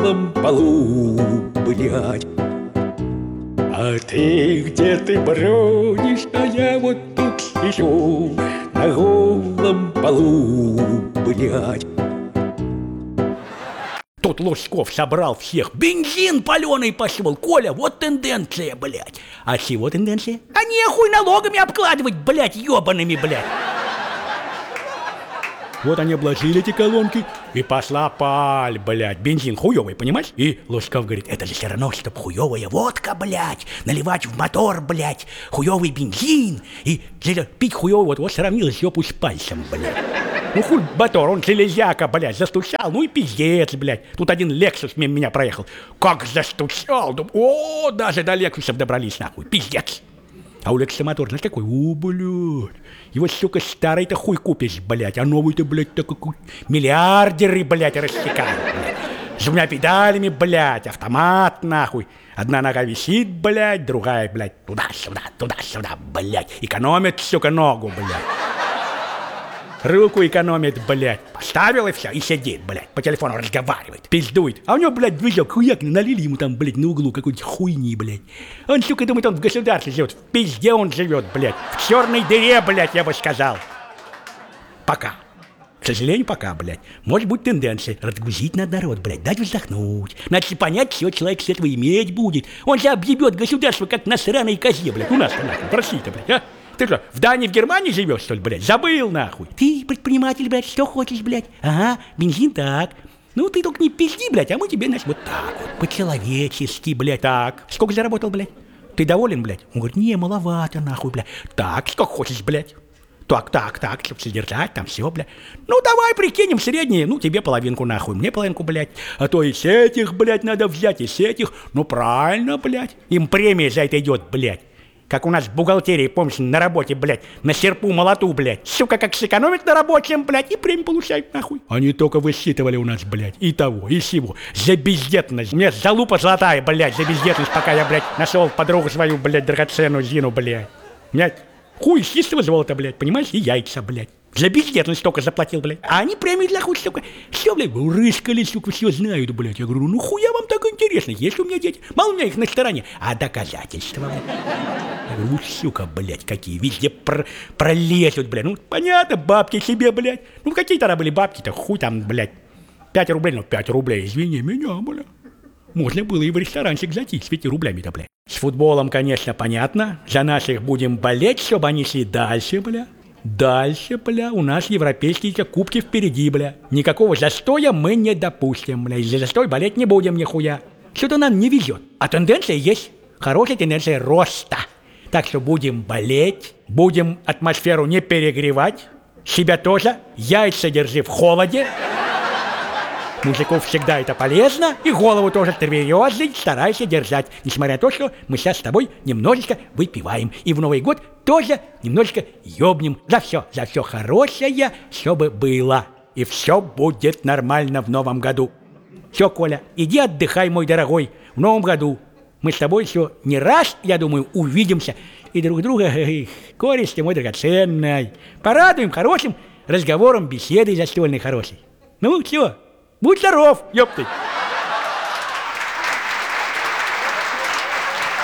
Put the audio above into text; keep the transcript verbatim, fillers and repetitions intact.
голом полу, блядь. А ты где ты бронишь, а я вот тут сижу на голом полу, блядь. Тут Лужков собрал всех. Бензин паленый пошел. Коля, вот тенденция, блядь. А чего тенденция? А нехуй налогами обкладывать, блядь, ебаными, блядь. Вот они обложили эти колонки, и пошла паль, блядь. Бензин хуёвый, понимаешь? И Лужков говорит, это же все равно, что хуёвая водка, блядь. Наливать в мотор, блядь, хуёвый бензин. И пить хуёвый, вот, вот сравнил жопу с пальцем, блядь. Ну хуй мотор, он железяка, блядь, застучал, ну и пиздец, блядь. Тут один Лексус мимо меня проехал. Как застучал, думаю, о, даже до Лексусов добрались, нахуй, пиздец. А у Лекса мотор, знаешь, какой? О, блядь. Его, сука, старый-то хуй купишь, блядь. А новый-то, блядь, такой миллиардеры, блядь, рассекают, блядь. С двумя педалями, блядь, автомат, нахуй. Одна нога висит, блядь, другая, блядь, туда-сюда, туда-сюда, блядь. Экономит, сука, ногу, блядь. Руку экономит, блядь. Поставил и все, и сидит, блядь. По телефону разговаривает, пиздует. А у него, блядь, движок хуяк, налили ему там, блядь, на углу какой-нибудь хуйни, блядь. Он, сука, думает, он в государстве живет. В пизде он живет, блядь. В черной дыре, блядь, я бы сказал. Пока. К сожалению, пока, блядь. Может быть тенденция. Разгрузить надо народ, блядь, дать вздохнуть. Надо понять, что человек с этого иметь будет. Он же объебет государство, как на сраной козе, блядь. У нас-то, нахуй, в России-то, блядь, а? Ты что, в Дании, в Германии живешь, что ли, блядь? Забыл, нахуй. Ты предприниматель, блядь, что хочешь, блядь? Ага, бензин так. Ну, ты только не пизди, блядь, а мы тебе, значит, вот так вот, по-человечески, блядь, так. Сколько заработал, блядь? Ты доволен, блядь? Он говорит, не, маловато, нахуй, блядь. Так, сколько хочешь, блядь? Так, так, так, чтобы содержать, там все, блядь. Ну, давай прикинем среднее, ну, тебе половинку, нахуй, мне половинку, блядь. А то и с этих, блядь, надо взять, и с этих. Ну, правильно, блядь. Им премия за это идет, блядь. Как у нас в бухгалтерии, помнишь, на работе, блядь, на серпу молоту, блядь. Сука, как сэкономить на рабочем, блядь, и премию получают, нахуй. Они только высчитывали у нас, блядь, и того, и сего. За бездетность. Мне залупа золотая, блядь, за бездетность, пока я, блядь, нашел подругу свою, блядь, драгоценную Зину, блядь. Меня хуй из чистого золота, блядь, понимаешь, и яйца, блядь. За бездетность только заплатил, блядь. А они премии для хуй, сука. Все, блядь, рыскали, сука, все знают, блядь. Я говорю, ну хуя вам так интересно, есть у меня дети? Мало у меня их на стороне. А доказательства, блядь. Я говорю, ну, сука, блядь, какие, везде пр- пролезут, блядь. Ну, понятно, бабки себе, блядь. Ну, какие тогда были бабки-то, хуй там, блядь. Пять рублей, ну, пять рублей, извини меня, блядь. Можно было и в ресторанчик зайти с пяти рублями-то, блядь. С футболом, конечно, понятно. За наших будем болеть, чтобы они шли дальше, блядь. Дальше, бля, у нас европейские кубки впереди, бля. Никакого застоя мы не допустим, бля. Из-за застой болеть не будем нихуя. Что-то нам не везет. А тенденция есть. Хорошая тенденция роста. Так что будем болеть, будем атмосферу не перегревать. Себя тоже. Яйца держи в холоде. Мужиков всегда это полезно. И голову тоже тверезой старайся держать. Несмотря на то, что мы сейчас с тобой немножечко выпиваем. И в Новый год тоже немножечко ёбнем. За все, за все хорошее, чтобы было. И все будет нормально в новом году. Все, Коля, иди отдыхай, мой дорогой. В новом году мы с тобой еще не раз, я думаю, увидимся. И друг друга, користь мой драгоценный, порадуем хорошим разговором, беседой застольной хорошей. Ну, все. Будь здоров, ёпты!